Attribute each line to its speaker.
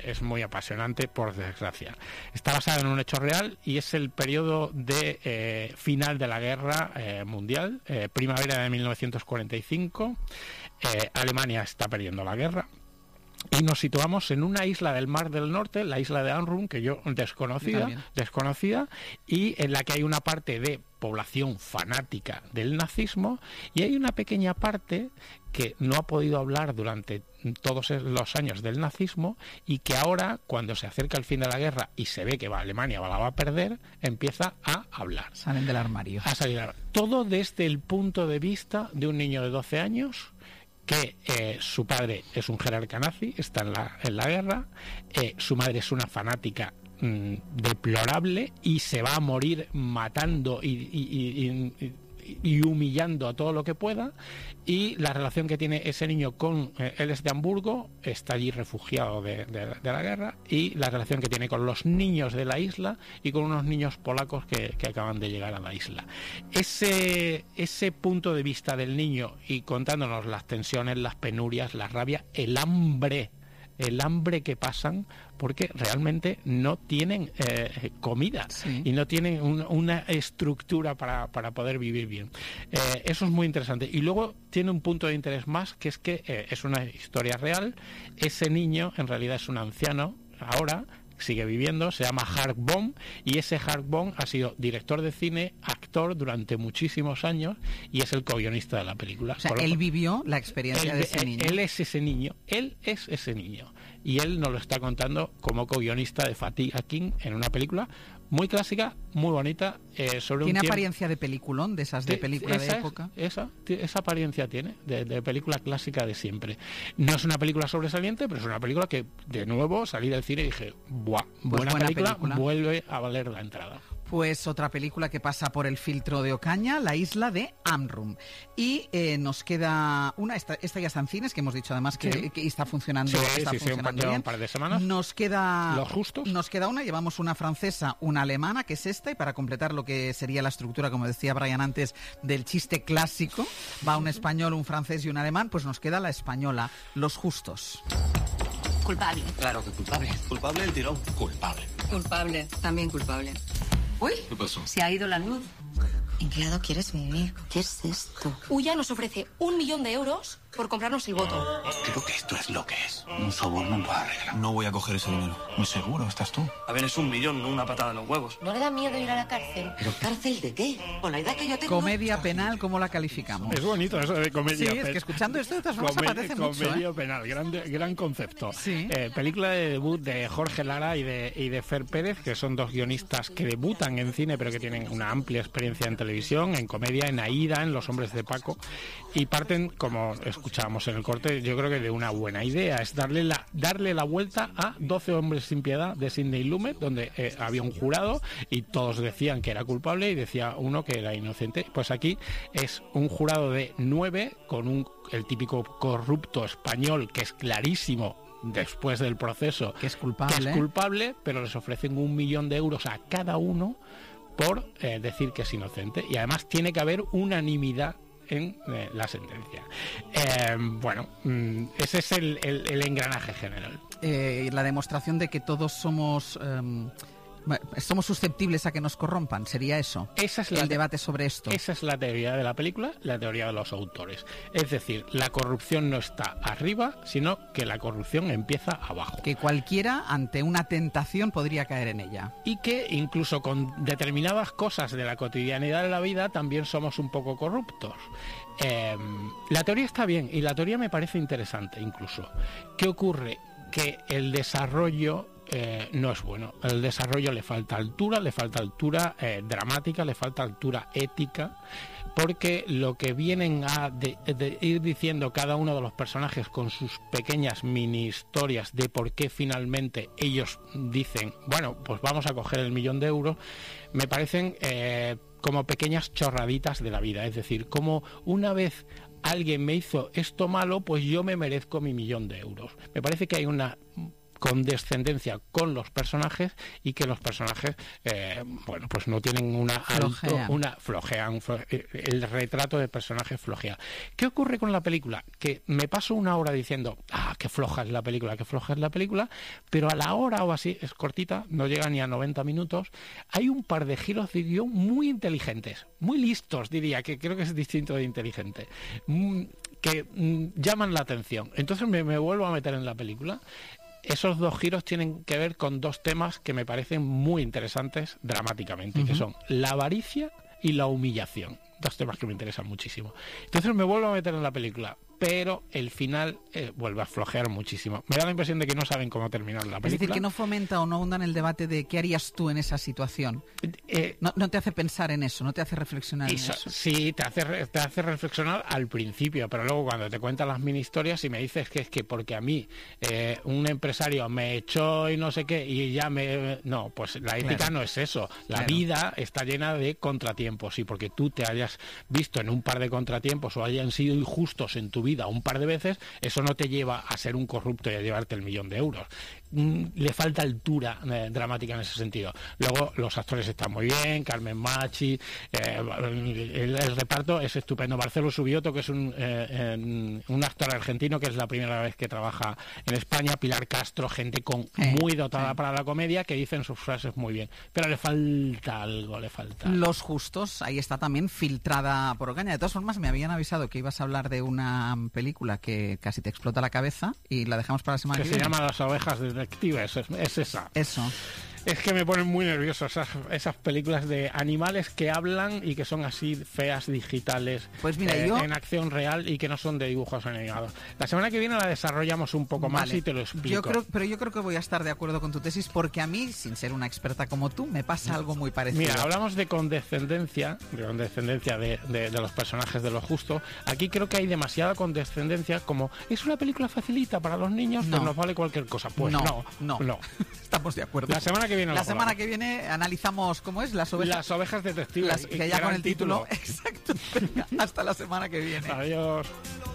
Speaker 1: es muy apasionante, por desgracia. Está basada en un hecho real y es el periodo de final de la guerra mundial, primavera de 1945. Alemania está perdiendo la guerra. Y nos situamos en una isla del Mar del Norte, la isla de Amrum, que yo desconocida, y en la que hay una parte de población fanática del nazismo, y hay una pequeña parte que no ha podido hablar durante todos los años del nazismo, y que ahora, cuando se acerca el fin de la guerra y se ve que Alemania la va a perder, empieza a hablar.
Speaker 2: Salen del armario.
Speaker 1: A salir. Todo desde el punto de vista de un niño de 12 años, que su padre es un jerarca nazi, está en la guerra, su madre es una fanática deplorable y se va a morir matando y humillando a todo lo que pueda, y la relación que tiene ese niño con él es de Hamburgo, está allí refugiado de la guerra, y la relación que tiene con los niños de la isla y con unos niños polacos que acaban de llegar a la isla. Ese punto de vista del niño, y contándonos las tensiones, las penurias, la rabia, el hambre que pasan, porque realmente no tienen comida, sí, y no tienen una estructura para poder vivir bien. Eso es muy interesante. Y luego tiene un punto de interés más, que es que es una historia real. Ese niño en realidad es un anciano, ahora sigue viviendo, se llama Hark Bohm, y ese Hark Bohm ha sido director de cine, actor durante muchísimos años, y es el co-guionista de la película.
Speaker 2: O sea, él vivió la experiencia de ese niño.
Speaker 1: Él es ese niño, y él nos lo está contando como co-guionista de Fatih Akin en una película muy clásica, muy bonita, sobre
Speaker 2: ¿Tiene apariencia de peliculón, de esas de película de época?
Speaker 1: Esa apariencia tiene, de película clásica de siempre. No es una película sobresaliente, pero es una película que, de nuevo, salí del cine y dije, ¡buah! Buena película, vuelve a valer la entrada.
Speaker 2: Pues otra película que pasa por el filtro de Ocaña, La isla de Amrum. Y nos queda una, esta ya está en cines, que hemos dicho además que está funcionando, bien.
Speaker 1: Un par de semanas.
Speaker 2: Nos queda
Speaker 1: Los Justos.
Speaker 2: Nos queda una, llevamos una francesa, una alemana, que es esta, y para completar lo que sería la estructura, como decía Brian antes, del chiste clásico, va un español, un francés y un alemán, pues nos queda la española, Los Justos.
Speaker 3: Culpable.
Speaker 4: Claro que culpable. Culpable el tirón. Culpable.
Speaker 3: Culpable, también culpable. Uy,
Speaker 4: ¿Qué pasó?
Speaker 3: Se ha ido la luz.
Speaker 5: ¿En qué lado quieres vivir? ¿Qué es esto?
Speaker 6: Uya nos ofrece 1 millón de euros por comprarnos el voto.
Speaker 4: Creo que esto es lo que es. Un soborno para arreglar. No voy a coger ese dinero. Muy seguro, ¿estás tú? A ver, es 1 millón, no una patada en los huevos.
Speaker 5: ¿No le da miedo ir a la cárcel?
Speaker 4: ¿Pero cárcel de qué? Con la edad que yo tengo...
Speaker 2: Comedia penal, ¿cómo la calificamos?
Speaker 1: Es bonito eso de comedia penal.
Speaker 2: Sí, es que escuchando esto de todas formas aparece mucho.
Speaker 1: Comedia penal, gran concepto.
Speaker 2: Sí.
Speaker 1: Película de debut de Jorge Lara y de Fer Pérez, que son dos guionistas que debutan en cine, pero que tienen una amplia experiencia en televisión, en comedia, en Aída, en Los hombres de Paco, y parten, como escuchábamos en el corte, yo creo que de una buena idea, es darle la vuelta a 12 hombres sin piedad de Sidney Lumet, donde había un jurado y todos decían que era culpable y decía uno que era inocente. Pues aquí es un jurado de 9 con el típico corrupto español, que es clarísimo después del proceso
Speaker 2: que es culpable,
Speaker 1: pero les ofrecen 1 millón de euros a cada uno por decir que es inocente, y además tiene que haber unanimidad en la sentencia. Ese es el engranaje general.
Speaker 2: La demostración de que todos somos susceptibles a que nos corrompan, ¿sería eso?
Speaker 1: Esa es
Speaker 2: el debate sobre esto.
Speaker 1: Esa es la teoría de la película, la teoría de los autores. Es decir, la corrupción no está arriba, sino que la corrupción empieza abajo.
Speaker 2: Que cualquiera, ante una tentación, podría caer en ella.
Speaker 1: Y que incluso con determinadas cosas de la cotidianidad de la vida también somos un poco corruptos. La teoría está bien, y la teoría me parece interesante incluso. ¿Qué ocurre? Que el desarrollo no es bueno. El desarrollo le falta altura dramática, le falta altura ética, porque lo que vienen a ir diciendo cada uno de los personajes con sus pequeñas mini historias de por qué finalmente ellos dicen, bueno, pues vamos a coger el 1 millón de euros, me parecen como pequeñas chorraditas de la vida. Es decir, como una vez alguien me hizo esto malo, pues yo me merezco mi 1 millón de euros. Me parece que hay una condescendencia con los personajes y que los personajes, pues no tienen el retrato de personajes flojea. ¿Qué ocurre con la película? Que me paso una hora diciendo, qué floja es la película, pero a la hora o así, es cortita, no llega ni a 90 minutos, hay un par de giros de guión muy inteligentes, muy listos, diría, que creo que es distinto de inteligente, que llaman la atención. Entonces me vuelvo a meter en la película. Esos dos giros tienen que ver con dos temas que me parecen muy interesantes dramáticamente, que son la avaricia y la humillación. Dos temas que me interesan muchísimo. Entonces me vuelvo a meter en la película, pero el final vuelve a flojear muchísimo. Me da la impresión de que no saben cómo terminar la película.
Speaker 2: Es decir, que no fomenta o no ahonda en el debate de qué harías tú en esa situación. No te hace pensar en eso, no te hace reflexionar en eso.
Speaker 1: Sí, te hace reflexionar al principio, pero luego cuando te cuentan las mini historias y me dices que es que porque a mí un empresario me echó y no sé qué y ya No, pues la ética no es eso. La vida está llena de contratiempos y porque tú te hayas visto en un par de contratiempos o hayan sido injustos en tu vida un par de veces, eso no te lleva a ser un corrupto y a llevarte el 1.000.000 de euros. Le falta altura dramática en ese sentido. Luego los actores están muy bien, Carmen Machi, el reparto es estupendo. Marcelo Subioto, que es un actor argentino que es la primera vez que trabaja en España, Pilar Castro, gente muy dotada para la comedia, que dicen sus frases muy bien, pero le falta algo,
Speaker 2: Los Justos, ahí está también filtrada por Ocaña. De todas formas, me habían avisado que ibas a hablar de una película que casi te explota la cabeza y la dejamos para la semana que viene.
Speaker 1: Se llama Las ovejas detectives, es esa.
Speaker 2: Eso.
Speaker 1: Es que me ponen muy nervioso esas películas de animales que hablan y que son así feas, digitales,
Speaker 2: pues mira,
Speaker 1: en acción real y que no son de dibujos animados. La semana que viene la desarrollamos un poco más y te lo explico.
Speaker 2: Yo creo que voy a estar de acuerdo con tu tesis porque a mí, sin ser una experta como tú, me pasa algo muy parecido.
Speaker 1: Mira, hablamos de condescendencia de los personajes de Lo Justo. Aquí creo que hay demasiada condescendencia, como es una película facilita para los niños, pues nos vale cualquier cosa. Pues no.
Speaker 2: Estamos de acuerdo.
Speaker 1: La semana que viene
Speaker 2: analizamos cómo es las
Speaker 1: ovejas detectives.
Speaker 2: Que ya con el título. Exacto. Venga, hasta la semana que viene.
Speaker 1: Adiós.